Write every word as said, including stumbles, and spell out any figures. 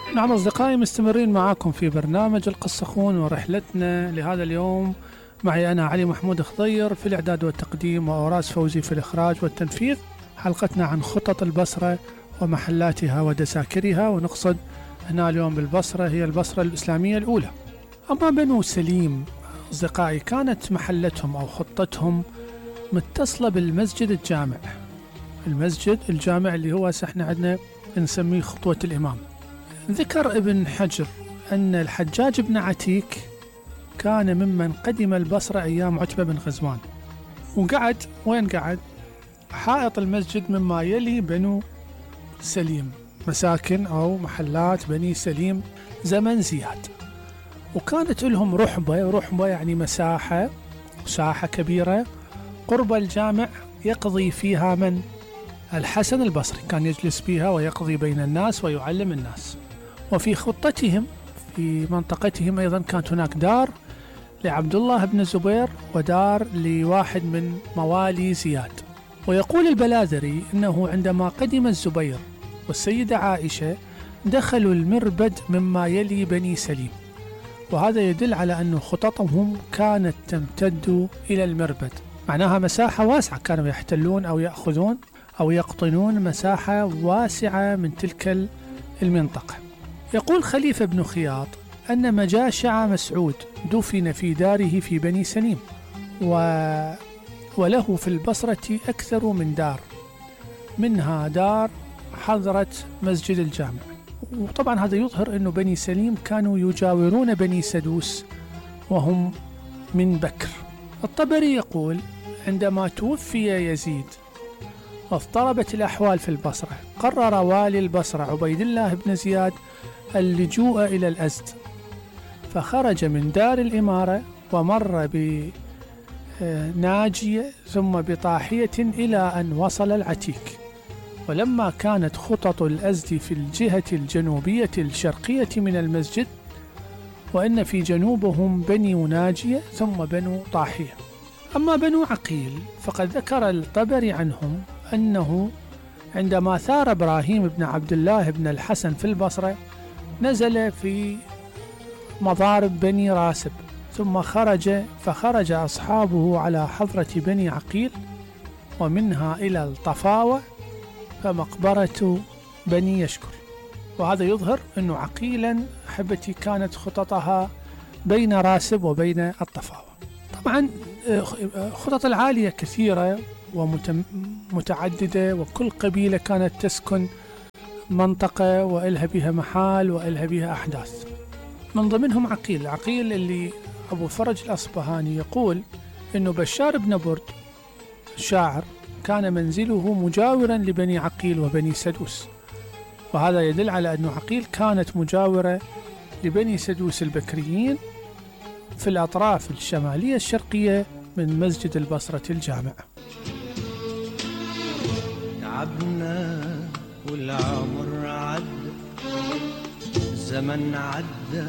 نعم أصدقائي، مستمرين معاكم في برنامج القصخون ورحلتنا لهذا اليوم. معي أنا علي محمود خضير في الإعداد والتقديم، وأوراس فوزي في الإخراج والتنفيذ. حلقتنا عن خطط البصرة ومحلاتها ودساكرها، ونقصد هنا اليوم بالبصرة هي البصرة الإسلامية الأولى. أما بنو سليم أصدقائي كانت محلتهم أو خطتهم متصلة بالمسجد الجامع، المسجد الجامع اللي هو احنا عندنا نسميه خطوة الإمام. ذكر ابن حجر أن الحجاج بن عتيك كان ممن قدم البصرة أيام عتبة بن غزوان، وقعد وين قعد؟ حائط المسجد مما يلي بنو سليم، مساكن أو محلات بني سليم زمن زياد. وكانت لهم رحبة، رحبة يعني مساحة، ساحة كبيرة قرب الجامع يقضي فيها من؟ الحسن البصري، كان يجلس فيها ويقضي بين الناس ويعلم الناس. وفي خطتهم في منطقتهم أيضا كانت هناك دار لعبد الله بن الزبير ودار لواحد من موالي زياد. ويقول البلاذري أنه عندما قدم الزبير والسيدة عائشة دخلوا المربد مما يلي بني سليم، وهذا يدل على أن خططهم كانت تمتد إلى المربد، معناها مساحة واسعة، كانوا يحتلون أو يأخذون أو يقطنون مساحة واسعة من تلك المنطقة. يقول خليفة بن خياط أن مجاشع مسعود دفن في داره في بني سليم، و... وله في البصرة أكثر من دار، منها دار حضرة مسجد الجامع. وطبعا هذا يظهر أن بني سليم كانوا يجاورون بني سدوس وهم من بكر. الطبري يقول عندما توفي يزيد واضطربت الأحوال في البصرة، قرر والي البصرة عبيد الله بن زياد اللجوء إلى الأزد، فخرج من دار الإمارة ومر بناجية ثم بطاحية إلى أن وصل العتيك. ولما كانت خطط الأزد في الجهة الجنوبية الشرقية من المسجد، وإن في جنوبهم بني ناجية ثم بنو طاحية. أما بنو عقيل فقد ذكر الطبري عنهم أنه عندما ثار إبراهيم بن عبد الله بن الحسن في البصرة نزل في مضارب بني راسب، ثم خرج فخرج أصحابه على حضرة بني عقيل ومنها إلى الطفاوة فمقبرة بني يشكر. وهذا يظهر أن عقيلا أحبتي كانت خططها بين راسب وبين الطفاوة. طبعا خطط العالية كثيرة ومتعددة، وكل قبيلة كانت تسكن منطقة وإلها بها محال وإلها بها أحداث، من ضمنهم عقيل. عقيل اللي أبو فرج الأصبهاني يقول أنه بشار بن برد شاعر كان منزله مجاورا لبني عقيل وبني سدوس، وهذا يدل على أن عقيل كانت مجاورة لبني سدوس البكريين في الأطراف الشمالية الشرقية من مسجد البصرة الجامع. تعبنا والعمر عد، زمن عد